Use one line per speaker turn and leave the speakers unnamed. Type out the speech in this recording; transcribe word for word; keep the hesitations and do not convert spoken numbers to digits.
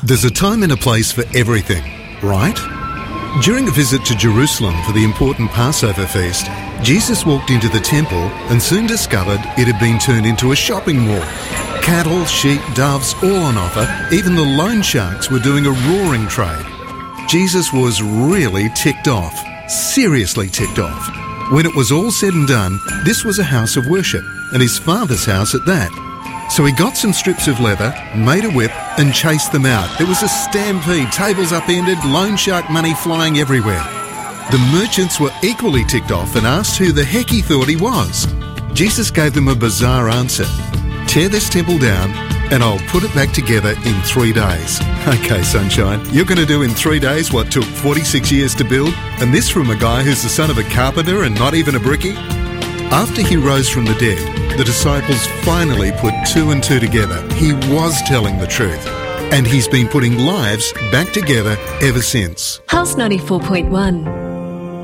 There's a time and a place for everything, right? During a visit to Jerusalem for the important Passover feast, Jesus walked into the temple and soon discovered it had been turned into a shopping mall. Cattle, sheep, doves, all on offer. Even the loan sharks were doing a roaring trade. Jesus was really ticked off, seriously ticked off. When it was all said and done, this was a house of worship, and his Father's house at that. So he got some strips of leather, made a whip and chased them out. There was a stampede, tables upended, loan shark money flying everywhere. The merchants were equally ticked off and asked who the heck he thought he was. Jesus gave them a bizarre answer. Tear this temple down and I'll put it back together in three days. Okay, sunshine, you're going to do in three days what took forty-six years to build? And this from a guy who's the son of a carpenter and not even a brickie? After he rose from the dead, the disciples finally put two and two together. He was telling the truth. And he's been putting lives back together ever since.
House ninety-four point one.